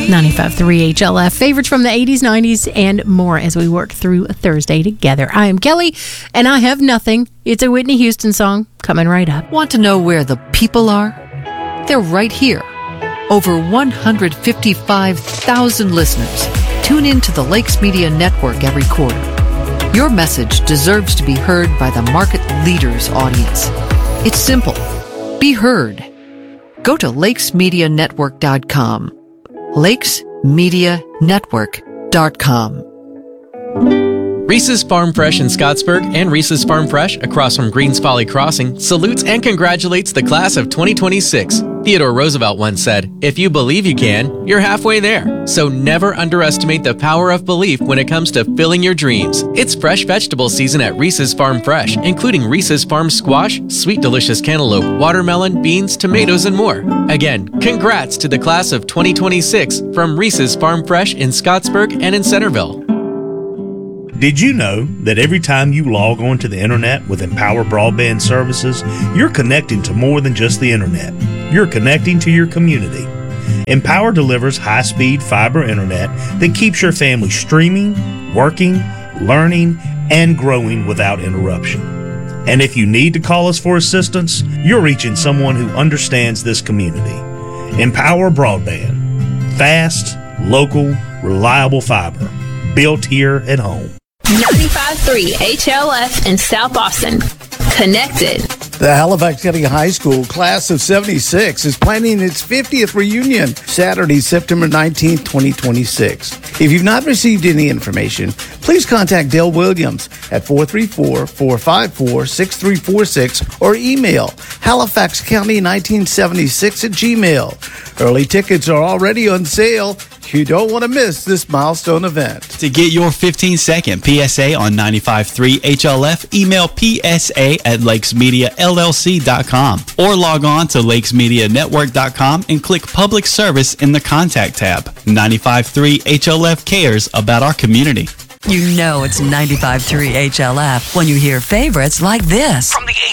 95.3 HLF, favorites from the 80s, 90s, and more as we work through a Thursday together. I am Kelly, and I have nothing. It's a Whitney Houston song coming right up. Want to know where the people are? They're right here. Over 155,000 listeners tune in to the Lakes Media Network every quarter. Your message deserves to be heard by the market leader's audience. It's simple. Be heard. Go to lakesmedianetwork.com. lakesmedianetwork.com. Reese's Farm Fresh in Scottsburg and Reese's Farm Fresh across from Greens Folly Crossing salutes and congratulates the class of 2026. Theodore Roosevelt once said, "If you believe you can, you're halfway there." So never underestimate the power of belief when it comes to filling your dreams. It's fresh vegetable season at Reese's Farm Fresh, including Reese's Farm Squash, sweet delicious cantaloupe, watermelon, beans, tomatoes, and more. Again, congrats to the class of 2026 from Reese's Farm Fresh in Scottsburg and in Centerville. Did you know that every time you log on to the internet with Empower Broadband Services, you're connecting to more than just the internet? You're connecting to your community. Empower delivers high-speed fiber internet that keeps your family streaming, working, learning, and growing without interruption. And if you need to call us for assistance, you're reaching someone who understands this community. Empower Broadband. Fast, local, reliable fiber. Built here at home. 95.3 HLF in South Austin. Connected. The Halifax County High School class of 76 is planning its 50th reunion Saturday, September 19th, 2026. If you've not received any information, please contact Dale Williams at 434-454-6346 or email halifaxcounty1976@gmail. Early tickets are already on sale. You don't want to miss this milestone event. To get your 15-second PSA on 95.3 HLF, email psa@lakesmediallc.com or log on to lakesmedianetwork.com and click Public Service in the Contact tab. 95.3 HLF cares about our community. You know it's 95.3 HLF when you hear favorites like this. From the